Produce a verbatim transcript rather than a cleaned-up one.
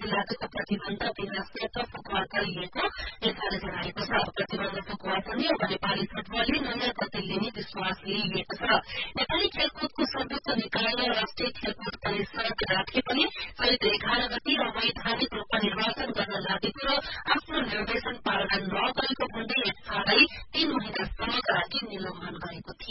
लागेको प्रतिबन्ध विनाशबाट फुकुवा गरिएको नेताले जनाएको छ। प्रतिबन्ध फुकुवासँगै अब नेपाली फुटबलले नयाँ गति लिने विश्वास लिइएको छ। नेपाली खेलकुदको सर्वोच्च निकायले राष्ट्रिय खेलकुद परिषद राखे पनि चैत्र एघार गति र वैधानिक रूपमा निर्वाचन गर्न लागेको र आफ्नो निर्देशन